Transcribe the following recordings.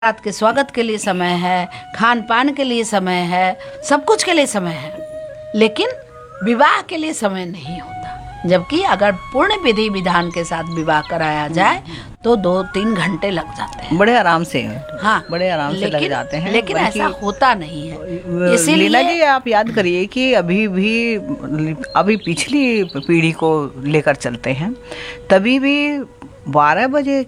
रात के स्वागत के लिए समय है, खान पान के लिए समय है, सब कुछ के लिए समय है, लेकिन विवाह के लिए समय नहीं होता। जबकि अगर पूर्ण विधि विधान के साथ विवाह कराया जाए तो 2-3 घंटे लग जाते हैं, बड़े आराम से। हाँ, बड़े आराम से लग जाते हैं। लेकिन ऐसा होता नहीं है। इसीलिए लीला जी, आप याद करिए कि अभी पिछली पीढ़ी को लेकर चलते हैं, तभी भी 12 बजे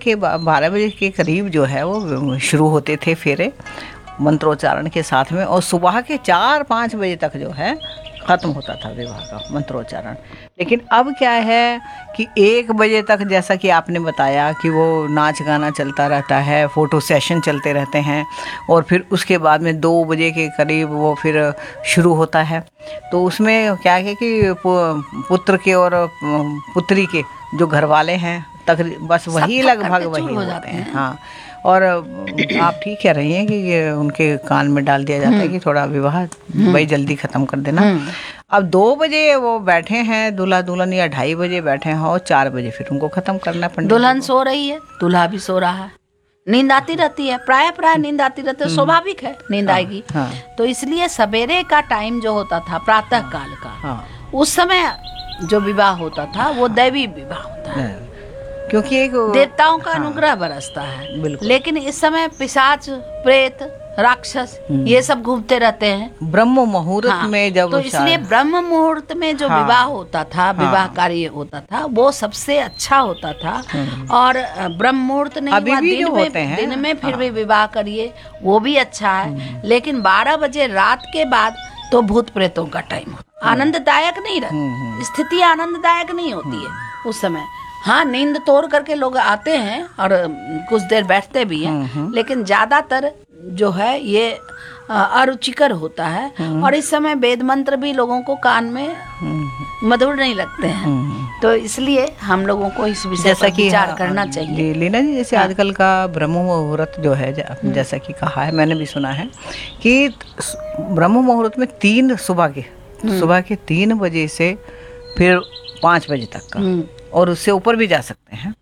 के करीब जो है वो शुरू होते थे फेरे मंत्रोच्चारण के साथ में, और सुबह के 4-5 बजे तक जो है ख़त्म होता था विवाह का मंत्रोच्चारण। लेकिन अब क्या है कि 1 बजे तक, जैसा कि आपने बताया, कि वो नाच गाना चलता रहता है, फ़ोटो सेशन चलते रहते हैं, और फिर उसके बाद में 2 बजे के करीब वो फिर शुरू होता है। तो उसमें क्या है कि पुत्र के और पुत्री के जो घर वाले हैं बस वही लगभग वही होते हैं। हाँ, और आप ठीक कह रही हैं कि ये उनके कान में डाल दिया जाता है कि थोड़ा विवाह भाई जल्दी ख़त्म कर देना। अब 2 बजे वो बैठे हैं दूल्हा दुल्हन, या 2:30 बजे बैठे हैं, और 4 बजे फिर उनको ख़त्म करना पड़ता है। दुल्हन सो रही है, दूल्हा भी सो रहा है, नींद आती रहती है, प्राय नींद आती रहती है, स्वाभाविक है, नींद आएगी। तो इसलिए सवेरे का टाइम जो होता था प्रातः काल का, उस समय जो विवाह होता था वो दैवी विवाह होता है, क्योंकि एक देवताओं का अनुग्रह बरसता है। लेकिन इस समय पिशाच, प्रेत, राक्षस ये सब घूमते रहते हैं ब्रह्म मुहूर्त में जब, तो इसलिए ब्रह्म मुहूर्त में जो विवाह होता था, विवाह कार्य होता था, वो सबसे अच्छा होता था। और ब्रह्म मुहूर्त नहीं हुआ दिन में फिर भी विवाह करिए, वो भी अच्छा है। लेकिन 12 बजे रात के बाद तो भूत प्रेतों का टाइम होता, आनंददायक नहीं रहती स्थिति, आनंददायक नहीं होती है उस समय। हाँ, नींद तोड़ करके लोग आते हैं और कुछ देर बैठते भी हैं, लेकिन ज्यादातर जो है ये अरुचिकर होता है। और इस समय वेद मंत्र भी लोगों को कान में मधुर नहीं लगते हैं। तो इसलिए हम लोगों को इस विषय पर विचार करना चाहिए। लीला जी, जैसे आजकल का ब्रह्म मुहूर्त जो है, जैसा कि कहा है, मैंने भी सुना है कि ब्रह्म मुहूर्त में सुबह के 3 बजे से फिर 5 बजे तक का, और उससे ऊपर भी जा सकते हैं,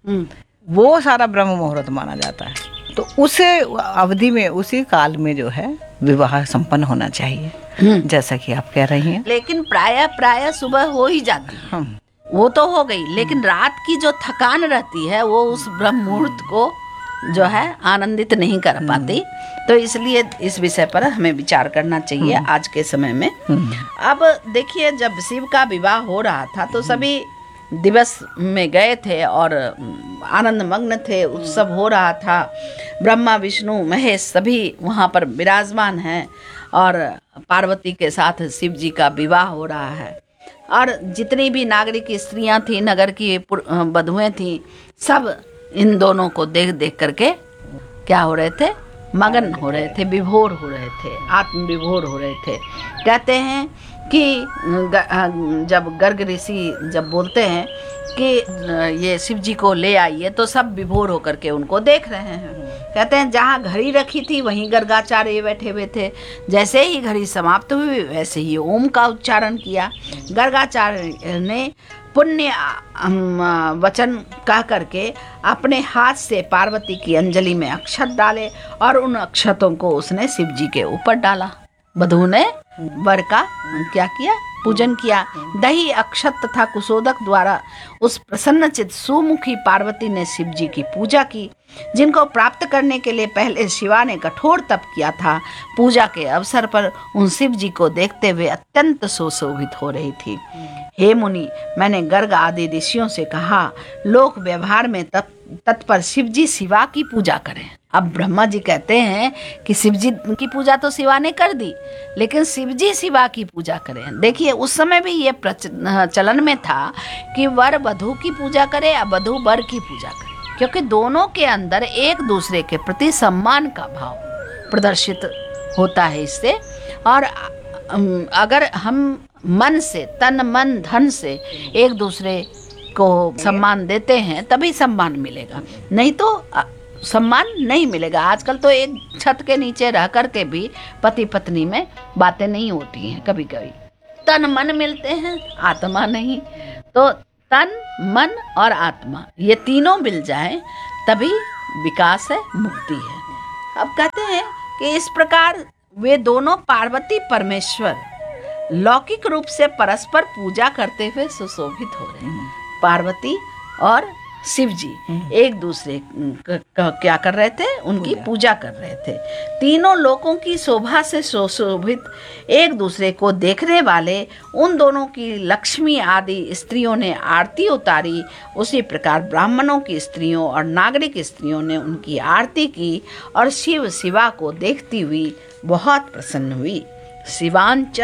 वो सारा ब्रह्म मुहूर्त माना जाता है। तो उस अवधि में, उसी काल में जो है विवाह संपन्न होना चाहिए, जैसा कि आप कह रही हैं। लेकिन प्राय सुबह हो ही जाती है, वो तो हो गई, लेकिन रात की जो थकान रहती है वो उस ब्रह्म मुहूर्त को जो है आनंदित नहीं कर पाती। तो इसलिए इस विषय पर हमें विचार करना चाहिए आज के समय में। अब देखिए, जब शिव का विवाह हो रहा था तो सभी दिवस में गए थे और आनंद मग्न थे, उत्सव हो रहा था। ब्रह्मा, विष्णु, महेश सभी वहाँ पर विराजमान हैं, और पार्वती के साथ शिव जी का विवाह हो रहा है। और जितनी भी नागरिक स्त्रियां थी, नगर की बधुएं थी, सब इन दोनों को देख देख करके क्या हो रहे थे, मगन हो रहे थे, विभोर हो रहे थे, आत्म विभोर हो रहे थे। कहते हैं कि जब गर्ग ऋषि जब बोलते हैं कि ये शिव जी को ले आइए, तो सब विभोर होकर के उनको देख रहे हैं। कहते हैं जहाँ घड़ी रखी थी वहीं गर्गाचार्य बैठे हुए थे। जैसे ही घड़ी समाप्त हुई वैसे ही ओम का उच्चारण किया। गर्गाचार्य ने पुण्य वचन कह करके अपने हाथ से पार्वती की अंजलि में अक्षत डाले, और उन अक्षतों को उसने शिव जी के ऊपर डाला। वधू ने वर का क्या किया, पूजन किया। दही, अक्षत तथा कुशोदक द्वारा उस प्रसन्नचित सुमुखी पार्वती ने शिव जी की पूजा की, जिनको प्राप्त करने के लिए पहले शिवा ने कठोर तप किया था। पूजा के अवसर पर उन शिव जी को देखते हुए अत्यंत सुशोभित हो रही थी। हे मुनि, मैंने गर्ग आदि ऋषियों से कहा, लोक व्यवहार में तत्पर शिव जी शिवा की पूजा करें। अब ब्रह्मा जी कहते हैं कि शिव जी की पूजा तो शिवा ने कर दी, लेकिन शिव जी शिवा की पूजा करें। देखिए, उस समय भी ये चलन में था कि वर वधू की पूजा करे या वधू वर की पूजा करे, क्योंकि दोनों के अंदर एक दूसरे के प्रति सम्मान का भाव प्रदर्शित होता है इससे। और अगर हम मन से, तन मन धन से एक दूसरे को सम्मान देते हैं तभी सम्मान मिलेगा, नहीं तो सम्मान नहीं मिलेगा। आजकल तो एक छत के नीचे रह करके भी पति पत्नी में बातें नहीं होती हैं, कभी कभी तन मन मिलते हैं, आत्मा नहीं। तो तन, मन और आत्मा ये तीनों मिल जाए तभी विकास है, मुक्ति है। अब कहते हैं कि इस प्रकार वे दोनों पार्वती परमेश्वर लौकिक रूप से परस्पर पूजा करते हुए सुशोभित हो रहे हैं। पार्वती और शिव जी एक दूसरे क्या कर रहे थे? उनकी पूजा कर रहे थे। तीनों लोकों की शोभा से सुशोभित एक दूसरे को देखने वाले उन दोनों की लक्ष्मी आदि स्त्रियों ने आरती उतारी। उसी प्रकार ब्राह्मणों की स्त्रियों और नागरिक स्त्रियों ने उनकी आरती की और शिव शिवा को देखती हुई बहुत प्रसन्न हुई। शिवांच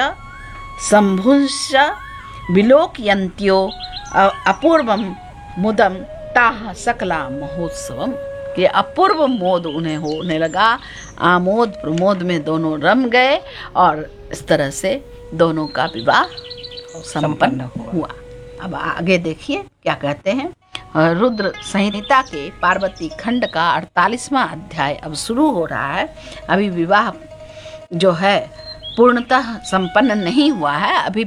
शंभुश्च विलोकयन्त्यो अपूर्वम मुदम ताह सकला महोत्सवम, कि अपूर्व मोद उन्हें होने लगा। आमोद प्रमोद में दोनों रम गए और इस तरह से दोनों का विवाह संपन्न हुआ। अब आगे देखिए क्या कहते हैं। रुद्र संहिता के पार्वती खंड का 48वां अध्याय अब शुरू हो रहा है। अभी विवाह जो है पूर्णतः संपन्न नहीं हुआ है, अभी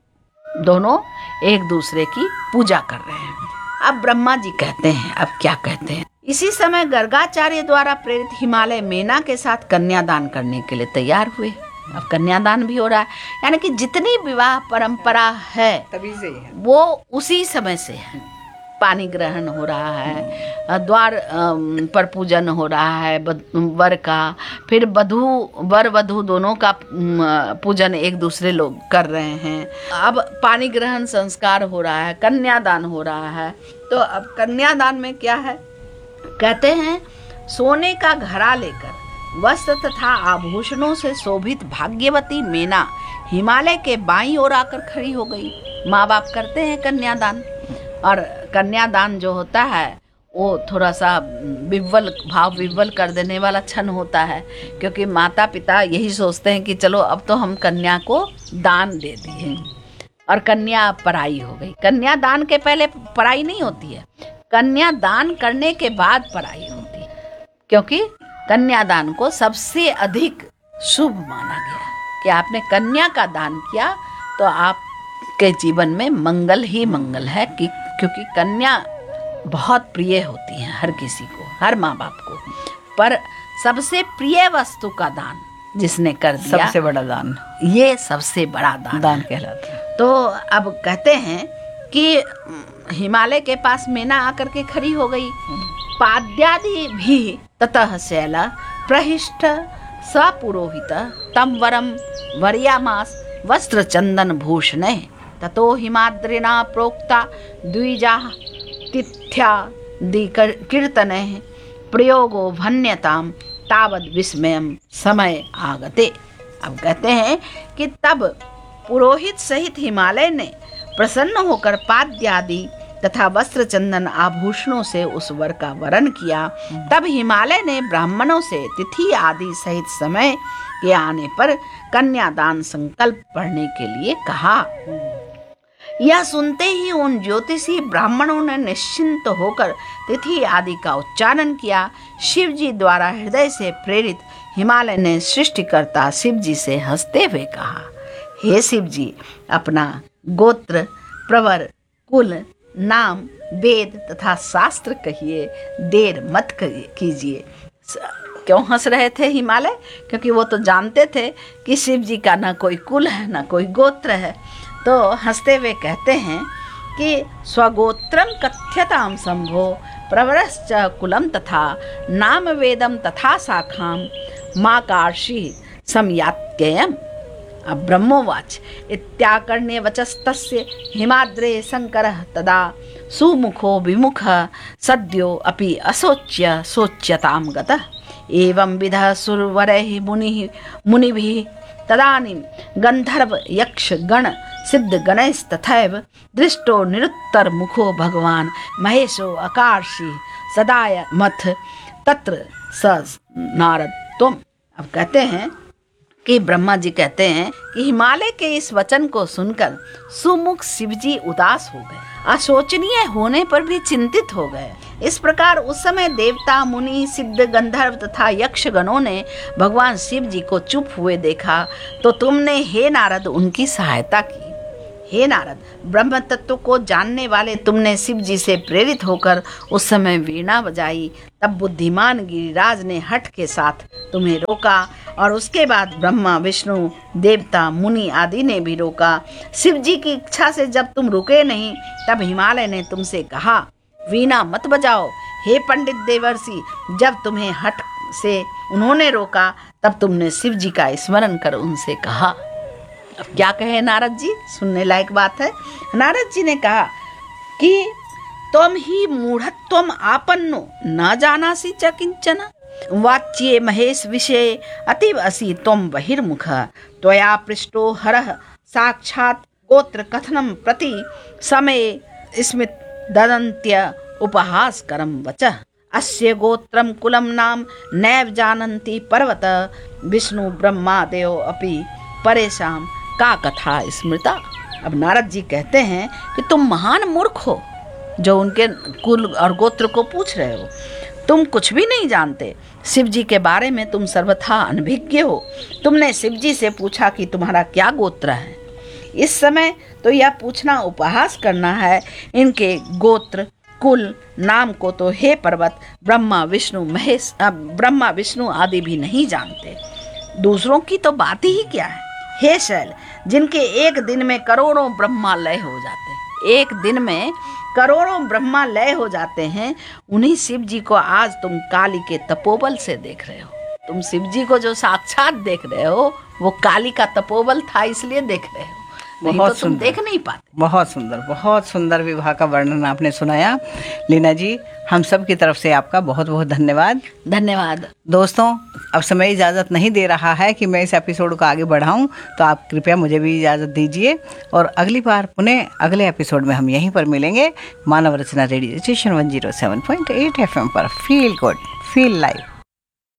दोनों एक दूसरे की पूजा कर रहे हैं। अब ब्रह्मा जी कहते हैं, अब क्या कहते हैं। इसी समय गर्गाचार्य द्वारा प्रेरित हिमालय मेना के साथ कन्यादान करने के लिए तैयार हुए। अब कन्यादान भी हो रहा है, यानी कि जितनी विवाह परंपरा है तभी से है, वो उसी समय से है। पानी ग्रहण हो रहा है, द्वार पर पूजन हो रहा है वर का, फिर वर वधू दोनों का पूजन एक दूसरे लोग कर रहे हैं। अब पानी ग्रहण संस्कार हो रहा है, कन्यादान हो रहा है। तो अब कन्यादान में क्या है? कहते हैं सोने का घड़ा लेकर वस्त्र तथा आभूषणों से शोभित भाग्यवती मेना हिमालय के बाईं ओर आकर खड़ी हो गई। माँ बाप करते हैं कन्यादान, और कन्यादान जो होता है वो थोड़ा सा विव्वल कर देने वाला क्षण होता है, क्योंकि माता पिता यही सोचते हैं कि चलो अब तो हम कन्या को दान दे दिए और कन्या पराई हो गई। कन्यादान के पहले पराई नहीं होती है, कन्यादान करने के बाद पराई होती है, क्योंकि कन्यादान को सबसे अधिक शुभ माना गया कि आपने कन्या का दान किया तो आपके जीवन में मंगल ही मंगल है, क्योंकि कन्या बहुत प्रिय होती है हर किसी को, हर माँ बाप को। पर सबसे प्रिय वस्तु का दान जिसने कर दिया, सबसे बड़ा दान, ये सबसे बड़ा दान कहलाता है। तो अब कहते हैं कि हिमालय के पास मेना आकर के खड़ी हो गई। पाद्यादि भी ततः शैला प्रहिष्ट सपुरोहित तम वरम वर्यामास वस्त्र चंदन भूषणे ततो हिमाद्रिना प्रोक्ता द्विजा तिथ्या कीर्तने प्रयोगो भन्यताम तावद विस्मयम समय आगते। अब कहते हैं कि तब पुरोहित सहित हिमालय ने प्रसन्न होकर पाद्यादि तथा वस्त्र चंदन आभूषणों से उस वर का वरण किया। तब हिमालय ने ब्राह्मणों से तिथि आदि सहित समय के आने पर कन्यादान संकल्प पढ़ने के लिए कहा। यह सुनते ही उन ज्योतिषी ब्राह्मणों ने निश्चिंत होकर तिथि आदि का उच्चारण किया। शिव जी द्वारा हृदय से प्रेरित हिमालय ने सृष्टिकर्ता शिव जी से हंसते हुए कहा, हे शिव जी, अपना गोत्र, प्रवर, कुल, नाम, वेद तथा शास्त्र कहिए, देर मत कीजिए। क्यों हंस रहे थे हिमालय? क्योंकि वो तो जानते थे कि शिव जी का ना कोई कुल है ना कोई गोत्र है। तो हंसते हुए कहते हैं कि स्वगोत्रम कथ्यताम शंभो प्रवरश्च कुलम तथा नाम वेदम तथा शाखाम माकार्षि समयात्ययम्। अब ब्रह्मोवाच इत्याकर्ण्य वचस्तस्य हिमाद्रे शंकरः तदा सुमुखो विमुख सद्यो अपि असोच्य सोच्यतां गतः। एवं विधः सुरवरैः मुनिभिः तदानीं गंधर्व यक्ष गण सिद्ध गणैस्तथैव दृष्टो निरुत्तर मुखो भगवान महेशो अकार्षि सदाय मथ तत्र स नारद तुम। अब कहते हैं कि ब्रह्मा जी कहते हैं कि हिमालय के इस वचन को सुनकर सुमुख शिवजी उदास हो गए, अशोचनीय होने पर भी चिंतित हो गए। इस प्रकार उस समय देवता, मुनि, सिद्ध, गंधर्व तथा यक्ष गणों ने भगवान शिव जी को चुप हुए देखा तो तुमने हे नारद उनकी सहायता की। हे नारद, ब्रह्म तत्व को जानने वाले तुमने शिव जी से प्रेरित होकर उस समय वीणा बजाई। तब बुद्धिमान गिरिराज ने हठ के साथ तुम्हें रोका और उसके बाद ब्रह्मा, विष्णु, देवता, मुनि आदि ने भी रोका। शिव जी की इच्छा से जब तुम रुके नहीं, तब हिमालय ने तुमसे कहा, वीणा मत बजाओ। हे पंडित देवर्षि, जब तुम्हें हठ से उन्होंने रोका, तब तुमने शिव जी का स्मरण कर उनसे कहा। अब क्या कहे नारद जी, सुनने लायक बात है। नारद जी ने कहा कि तुम ही मूढ़त्वम आपन्नो न जानासि च किंचन, वाच्ये महेश विषये अतीव असि त्वं बहिर्मुख, त्वया पृष्टो हरः साक्षात् गोत्र कथनम प्रति समय स्मित ददन्त्य उपहासकरं वचः, अस्य गोत्रम कुलम नाम नैव जानन्ति पर्वत, विष्णु ब्रह्मादयो अपि परेशान का कथा स्मृता। अब नारद जी कहते हैं कि तुम महान मूर्ख हो जो उनके कुल और गोत्र को पूछ रहे हो। तुम कुछ भी नहीं जानते। शिव जी के बारे में तुम सर्वथा अनभिज्ञ हो। तुमने शिव जी से पूछा कि तुम्हारा क्या गोत्र है। इस समय तो यह पूछना उपहास करना है। इनके गोत्र कुल नाम को तो हे पर्वत ब्रह्मा विष्णु आदि भी नहीं जानते। दूसरों की तो बात ही क्या है। हे शैल, जिनके एक दिन में करोड़ों ब्रह्मा लय हो जाते हैं, एक दिन में करोड़ों ब्रह्मा लय हो जाते हैं, उन्हीं शिव जी को आज तुम काली के तपोबल से देख रहे हो। तुम शिव जी को जो साक्षात देख रहे हो वो काली का तपोबल था, इसलिए देख रहे हो, नहीं तो तुम देख नहीं पाते। बहुत सुंदर विवाह का वर्णन आपने सुनाया। लीना जी, हम सब की तरफ से आपका बहुत बहुत धन्यवाद। धन्यवाद। दोस्तों, अब समय इजाज़त नहीं दे रहा है कि मैं इस एपिसोड को आगे बढ़ाऊं, तो आप कृपया मुझे भी इजाज़त दीजिए और अगली बार पुनः अगले एपिसोड में हम यहीं पर मिलेंगे। मानव रचना रेडियो स्टेशन 107.8 FM पर फील गुड फील लाइव।